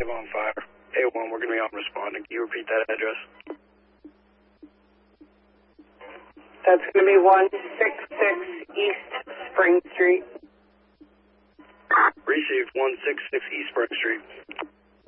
on fire. A1, we're going to be on responding. Can you repeat that address? That's going to be 166 East Spring Street. Received 166 East Spring Street.